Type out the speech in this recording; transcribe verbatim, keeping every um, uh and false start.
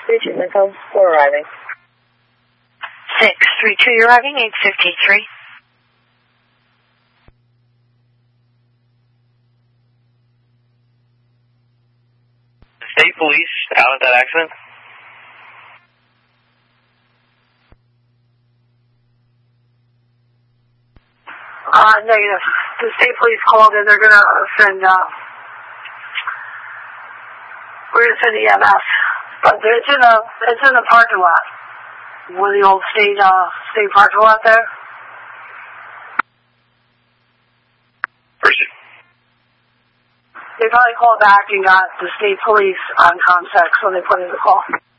three two, Lincoln, we're arriving. six three two, you're arriving, eight fifty-three. State police out at that accident? Uh, negative. The state police called and they're gonna send, uh, we're gonna send E M S. But it's in a, it's in the parking lot. Where the old state, uh, state parking lot there. Where's it? They probably called back and got the state police on contact, so they put in the call.